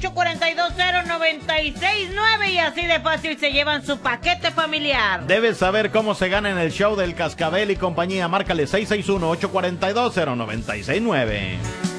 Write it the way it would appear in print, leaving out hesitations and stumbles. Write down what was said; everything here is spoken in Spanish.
661-842-0969 y así de fácil se llevan su paquete familiar. Debes saber cómo se gana en el show del Cascabel y compañía. Márcale 661-842-0969.